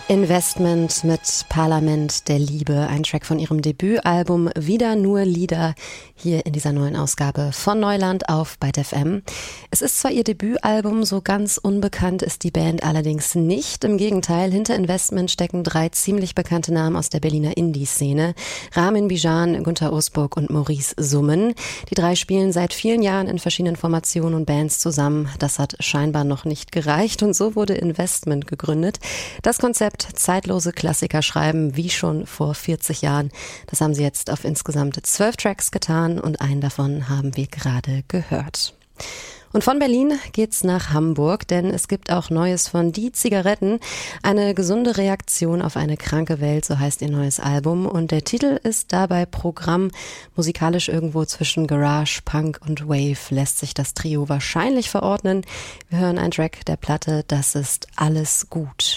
Investment mit Parlament der Liebe, ein Track von ihrem Debütalbum Wieder nur Lieder, hier in dieser neuen Ausgabe von Neuland auf Byte FM. Es ist zwar ihr Debütalbum, so ganz unbekannt ist die Band allerdings nicht. Im Gegenteil, hinter Investment stecken 3 ziemlich bekannte Namen aus der Berliner Indie-Szene. Ramin Bijan, Günter Usburg und Maurice Summen. Die 3 spielen seit vielen Jahren in verschiedenen Formationen und Bands zusammen. Das hat scheinbar noch nicht gereicht und so wurde Investment gegründet. Das Konzept zeitlose Klassiker schreiben, wie schon vor 40 Jahren. Das haben sie jetzt auf insgesamt 12 Tracks getan und einen davon haben wir gerade gehört. Und von Berlin geht's nach Hamburg, denn es gibt auch Neues von Die Zigaretten. Eine gesunde Reaktion auf eine kranke Welt, so heißt ihr neues Album. Und der Titel ist dabei Programm. Musikalisch irgendwo zwischen Garage, Punk und Wave lässt sich das Trio wahrscheinlich verordnen. Wir hören einen Track der Platte, das ist Alles gut.